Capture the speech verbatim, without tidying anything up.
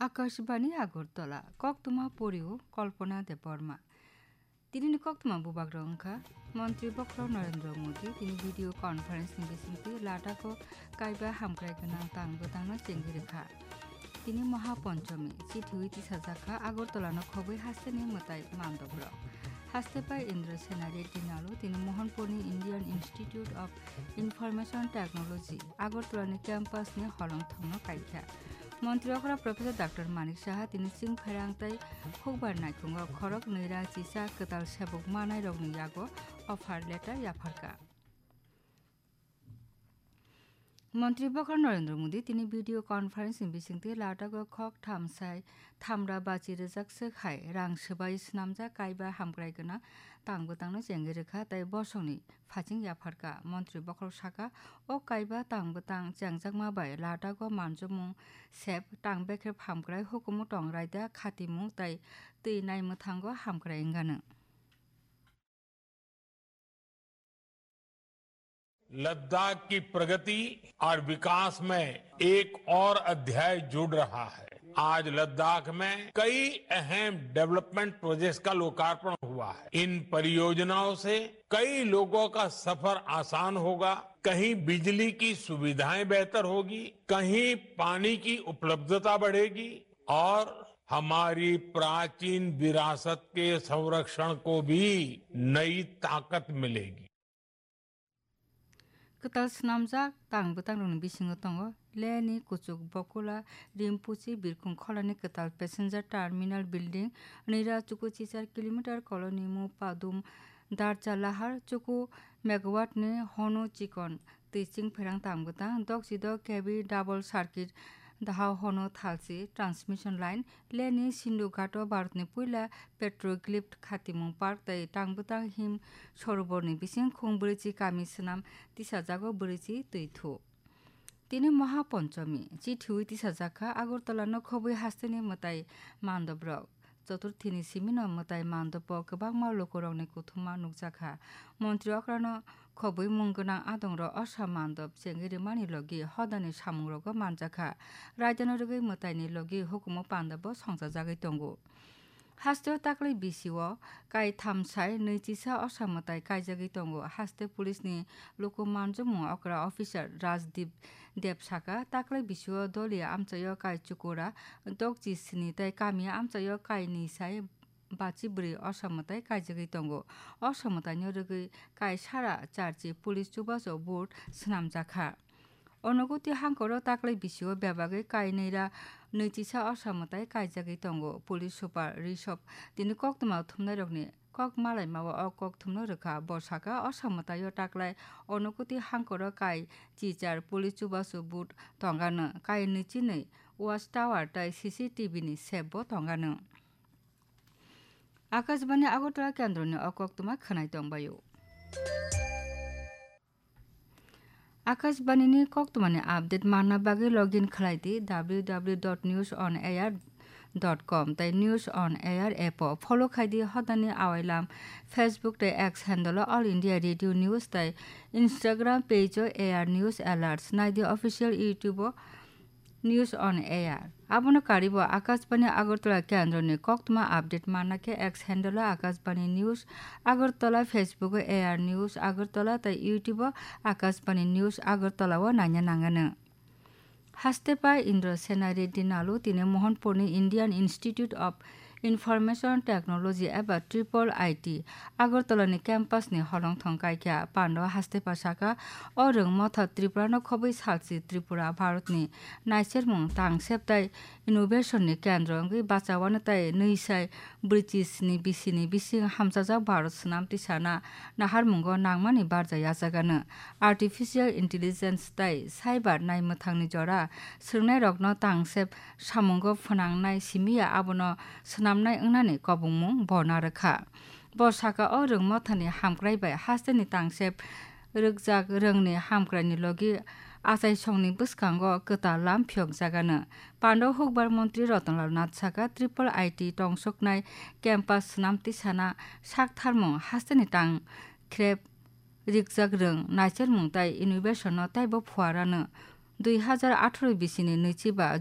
আকাশবাণী আগরতলা কক্তমা পরিও কল্পনা দেববর্মা তিনি কক্তমা বুবাগ্রংখা মন্ত্রী বক্র নরেন্দ্র মোদী তিনি ভিডিও কনফারেন্সনি বিসিংতি লাটাকো কাইবা হামক্রাই গোনাं তাंगबो तांनो চেঙ্গিরেখা তিনি মহাপঞ্চমী চিঠি উইতি সাজাখা আগরতলানো খবৈ হাস্তেনি মতাই মান্দব্র হাস্তেপাই ইন্দ্র সেনারি দিনালো তিনি মোহনপুরনি Indian institute of information technology আগরতলানি ক্যাম্পাসনি হলংথংনো কাইখা মন্ত্রীরা প্রফেসর ডাক্তার মানিক সাহা তিনি সিং ফেরাংতাই খুববার নাইখুঙ্গ খরক নৈরা চিসা কতাল সেবক মানাই রগনি ইয়াগো অফার লেটার ইয়াফারকা মন্ত্রী বক্র নরেন্দ্র মোদী তিনি ভিডিও কনফারেন্স বিসিংতি লাটাগো খক থামসাই থামরা বাচি রেজাক সেখাই রাং সবাই স্নামজা কাইবা হামগ্রাইগোনা তাंगबो तांनो চেঙ্গিরেখা তাই বসংনি ফাচিং ইয়াফারকা মন্ত্রী বক্র সাকা ও কাইবা तांगबो तां চেংজাকমা বাই লাটাগো মানজমুং সেব तांगबेखे হামগ্রাই হুকুমু টং রাইদা খাতিমু তাই তৈ নাইমোথাঙ্গো হামগ্রাইঙ্গানো लद्दाख की प्रगति और विकास में एक और अध्याय जुड़ रहा है। आज लद्दाख में कई अहम डेवलपमेंट प्रोजेक्ट्स का लोकार्पण हुआ है। इन परियोजनाओं से कई लोगों का सफर आसान होगा, कहीं बिजली की सुविधाएं बेहतर होगी, कहीं पानी की उपलब्धता बढ़ेगी और हमारी प्राचीन विरासत के संरक्षण को भी नई ताकत मिलेगी। कताल स्नामजाक तांगबो तांगनि बिसिङाव दङ लेनि कुचुक बकुला रिमपुची बिरखुं खलानि कताल पैसेंजर टार्मिनल बिल्डिं नैरा चुकु चिचार किलोमीटर कलनि मु पादुम दारचा लाहार चुकु मेगावाटनि हनु चिकन तैचिं फेरां तांगबो तां दक्सिद केबि डाबल सार्किट दाहाव हनु थालसि ट्रांसमिशन लाइन लेनि सिन्धु घाट भारतनि पुइला पेट्रोग्लिफ्ट खातिमुं पार्क तै तांगबो तां हिम सरोबरनि बिसिं खुंब्रैचि कामि सोनाम तिसाजागो ब्रैचि तैथु তিনি মহাপঞ্চমী চিঠি উইতি সাজাখা আগরতলানো খবৈ হাস্তেনি মতাই মান্দব্রক চতুর্থিনি সিমিন মতাই মান্দব গোबां मावल'करंनि कुथुमा नुकजाखा मन्त्रि अक्रानो खबৈ मुंगोनां आदंर असा मान्दब চেঙ্গিরেমানি লগি हदानि सामुंरगो मानजाखा रायदानो रगै मताइनि लगि हुकुमो पान्दबो संजाजागै दंगो हास्ते ताकलै बिसिओ काई थामसाय नैचिसा असामताय कायजागै दंगो हास्ते पुलिसनि लोको मानजमु अक्रा अफिसार राजदीप देबसाका ताकलै बिसिओ दलिया आमचायो काई चुकोरा दगजिसनि ताय कामिया आमचायो काई निसाय बाचिब्रै असामताय कायजागै दंगो असामतायनि रगै काई सारा चारजि police चुबाजो board स्नामजाखा অনুগতি হাঙ্কর তাকলাই বিসিও বেবাগৈ কাইনৈরা নৈচিসা অসামতায় কাইজাগৈ দंगो police super Rishabh তিনি কক্তমা থুমনাই রগনি কক মালাই মাওয়া অ কক থুমনো রখা বসাকা অসামতায় তাকলাই অনুগতি হাঙ্কর কাই চিচার পুলিশ চুবাসু বুট তঙ্গানো কাই নৈচিनै ওয়াচ টাওয়ার তাই সিসিটিভিনি সেববো তঙ্গানো আকাশবাণী আগরতলা কেন্দ্রनि অকক্তমা खोनाय दंबायो आकाशवाणी कक्तमानि आपडेट मानना बागै लगइन खालायदि डब्ल्यू डब्ल्यू डट निउज अन एयार डट कम ताई निउज अन एयार एप फलो खायदि हदानि आवाइलाम फेसबुक ताई x handle all India radio news ताई Instagram page air news alerts नाइदि official YouTube news on air आबनो कारिबो Akashvani Agartala केन्द्रनि कक्तमा update माननाके x handle Akashvani news Agartala Facebook air news Agartala ताई YouTube Akashvani news Agartala व नायना नांगानो हास्तेपा इंद्र सेनारी दिनालो तिने मोहनपुरनि Indian institute of information technology एबा triple IT আগরতলাनि कैंपासनि हलंथं काइखा Pandav हास्तेपा साका अरंग मथा त्रिपुरानो खबै सालसि त्रिपुरा भारतनि नाइसेरमुं तांसेबताय इनोवेशननि केन्द्र अंगै बाचावानो ताय नैसाय ब्रिटिशनि बिसिनि बिसिं हामजाजा भारत सुनाम तिसाना नाहारमुंगो नांमानि बारजाया जागानो आर्टिफिशियल इंटेलिजेंस ताय साइबार नायमोथांनि जरा सोंनाय रगनो तांसेब सामुंगो फनांनाय सिमिया आबनो नामनाय अंनानि कबुंमुं बना रखा बसाका अ रों मथानि हामग्रायबाय हास्तेनि तांसेब रोगजाग रोंनि हामग्रायनि लगी आसाय संनि बुसखांगो कता लाम फियक जागानो पांडव हुकबार मंत्री रतनलाल नाथ साका ट्रिपल आईटी टंसकनाय कैंपास नामति साना साकथारमुं हास्तेनि तां ख्रेब रिगजाग रों नाइचेर मुंताय इनोवेशन ताइबो फुवारानो দুই হাজার আঠারো বিশিनि नैथिबा